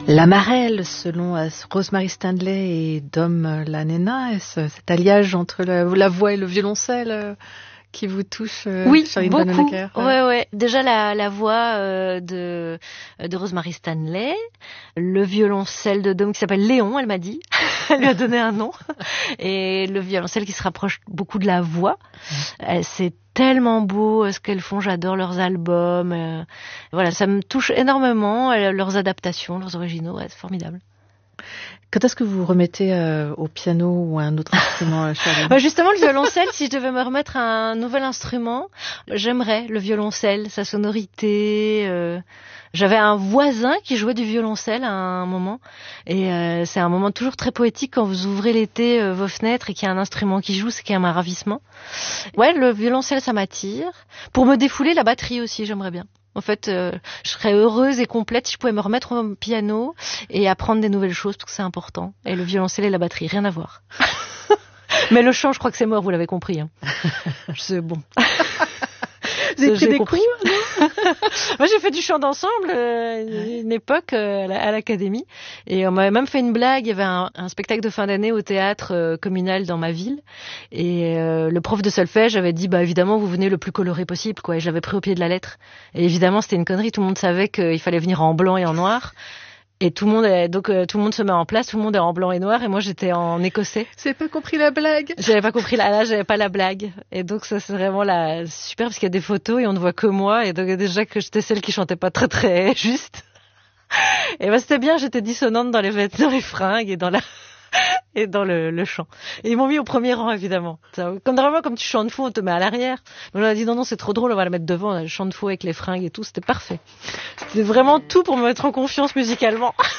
La Marelle, selon Rosemary Stanley et Dom Lanena, est-ce cet alliage entre la voix et le violoncelle qui vous touche, oui, Charline beaucoup. Vanhoenacker? Ouais. Déjà la voix de Rosemary Stanley, le violoncelle de Dom qui s'appelle Léon, elle m'a dit. Elle lui a donné un nom. Et le violoncelle qui se rapproche beaucoup de la voix. C'est tellement beau ce qu'elles font, j'adore leurs albums. Voilà, ça me touche énormément, leurs adaptations, leurs originaux, c'est formidable. Quand est-ce que vous vous remettez au piano ou à un autre instrument, Charline? Justement, le violoncelle, si je devais me remettre à un nouvel instrument, j'aimerais le violoncelle, sa sonorité. J'avais un voisin qui jouait du violoncelle à un moment, et c'est un moment toujours très poétique quand vous ouvrez l'été vos fenêtres et qu'il y a un instrument qui joue, c'est quand même un ravissement. Ouais, le violoncelle, ça m'attire. Pour me défouler, la batterie aussi, j'aimerais bien. En fait, je serais heureuse et complète si je pouvais me remettre au piano et apprendre des nouvelles choses, parce que c'est important. Et le violoncelle et la batterie, rien à voir. Mais le chant, je crois que c'est mort, vous l'avez compris. Hein. C'est bon. Vous avez pris des cours? Moi, j'ai fait du chant d'ensemble une époque à l'académie. Et on m'avait même fait une blague. Il y avait un spectacle de fin d'année au théâtre communal dans ma ville. Et le prof de solfège avait dit, évidemment, vous venez le plus coloré possible, quoi. Et je l'avais pris au pied de la lettre. Et évidemment, c'était une connerie. Tout le monde savait qu'il fallait venir en blanc et en noir. Et tout le monde se met en place, tout le monde est en blanc et noir, et moi j'étais en écossais. Vous n'avez pas compris la blague? J'avais pas compris j'avais pas la blague. Et donc ça c'est vraiment super, parce qu'il y a des photos et on ne voit que moi, et donc déjà que j'étais celle qui chantait pas très très juste. Et c'était bien, j'étais dissonante dans les fringues et dans le chant. Et ils m'ont mis au premier rang, évidemment. Comme tu chantes faux, on te met à l'arrière. Mais on a dit non, c'est trop drôle, on va la mettre devant, le chant de faux avec les fringues et tout, c'était parfait. C'était vraiment tout pour me mettre en confiance musicalement.